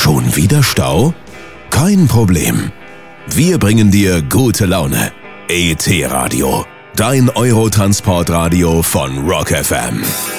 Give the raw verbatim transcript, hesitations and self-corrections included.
Schon wieder Stau? Kein Problem. Wir bringen dir gute Laune. E T Radio, dein Eurotransportradio von Rock F M.